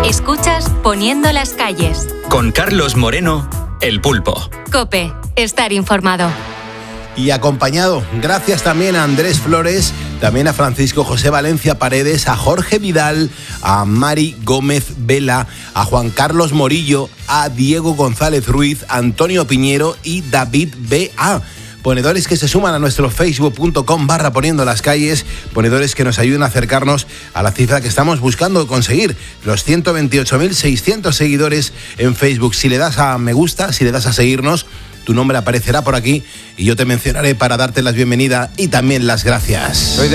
Escuchas Poniendo las calles. Con Carlos Moreno, El Pulpo. COPE, estar informado. Y acompañado, gracias también a Andrés Flores, también a Francisco José Valencia Paredes, a Jorge Vidal, a Mari Gómez Vela, a Juan Carlos Morillo, a Diego González Ruiz, a Antonio Piñero y David B.A., ponedores que se suman a nuestro facebook.com/poniendo las calles, ponedores que nos ayuden a acercarnos a la cifra que estamos buscando conseguir, los 128.600 seguidores en Facebook. Si le das a me gusta, si le das a seguirnos, tu nombre aparecerá por aquí y yo te mencionaré para darte la bienvenida y también las gracias.